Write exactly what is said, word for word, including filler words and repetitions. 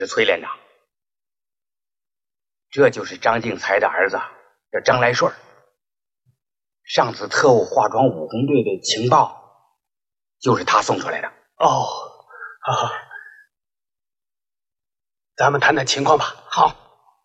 是崔连长，这就是张敬才的儿子，叫张来顺。上次特务化妆武红队的情报，就是他送出来的。 哦，好，咱们谈谈情况吧。 好。